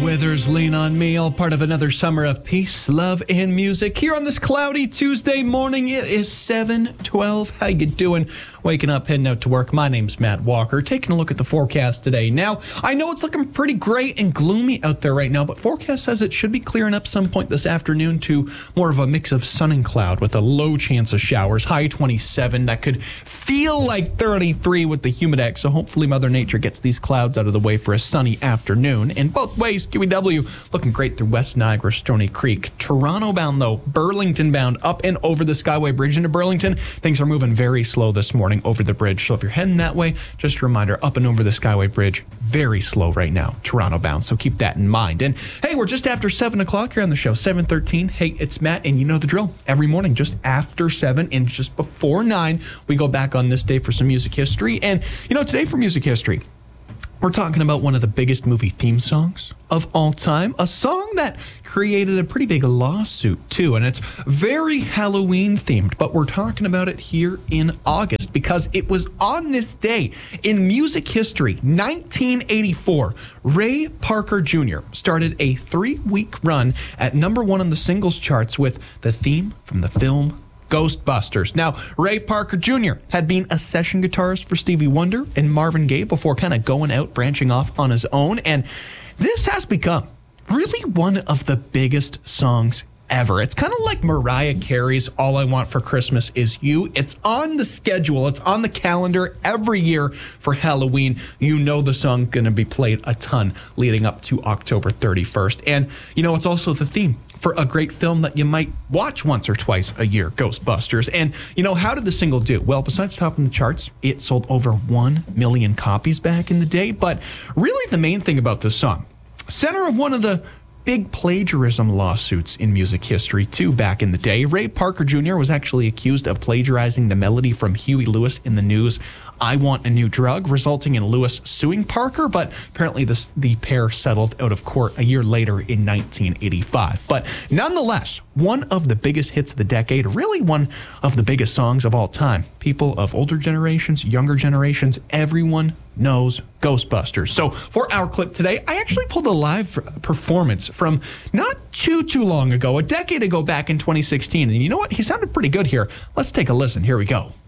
Withers, Lean on Me, all part of another summer of peace, love, and music. Here on this cloudy Tuesday morning, it is 7:12. How you doing? Waking up, heading out to work. My name's Matt Walker. Taking a look at the forecast today. Now, I know it's looking pretty gray and gloomy out there right now, but forecast says it should be clearing up some point this afternoon to more of a mix of sun and cloud with a low chance of showers. High 27. That could feel like 33 with the humidex, so hopefully Mother Nature gets these clouds out of the way for a sunny afternoon. And both ways, QEW looking great through West Niagara, Stony Creek. Toronto bound, though, Burlington bound, up and over the Skyway Bridge into Burlington. Things are moving very slow this morning over the bridge. So if you're heading that way, just a reminder, up and over the Skyway Bridge, very slow right now, Toronto bound. So keep that in mind. And hey, we're just after 7 o'clock here on the show, 7:13. Hey, it's Matt, and you know the drill. Every morning, just after 7 and just before 9, we go back on this day for some music history. And, you know, today for music history, we're talking about one of the biggest movie theme songs of all time, a song that created a pretty big lawsuit too, and it's very Halloween themed, but we're talking about it here in August because it was on this day in music history, 1984, Ray Parker Jr. started a 3-week run at #1 on the singles charts with the theme from the film Ghostbusters. Now, Ray Parker Jr. had been a session guitarist for Stevie Wonder and Marvin Gaye before kind of going out, branching off on his own. And this has become really one of the biggest songs ever. It's kind of like Mariah Carey's All I Want for Christmas Is You. It's on the schedule. It's on the calendar every year for Halloween. You know the song's going to be played a ton leading up to October 31st. And, you know, it's also the theme for a great film that you might watch once or twice a year, Ghostbusters. And, you know, how did the single do? Well, besides topping the charts, it sold over 1 million copies back in the day. But really the main thing about this song, center of one of the big plagiarism lawsuits in music history, too, back in the day. Ray Parker Jr. was actually accused of plagiarizing the melody from Huey Lewis in the News' I Want a New Drug, resulting in Lewis suing Parker, but apparently the pair settled out of court a year later in 1985. But nonetheless, one of the biggest hits of the decade, really one of the biggest songs of all time. People of older generations, younger generations, everyone knows Ghostbusters. So for our clip today, I actually pulled a live performance from not too long ago, a decade ago back in 2016. And you know what? He sounded pretty good here. Let's take a listen. Here we go.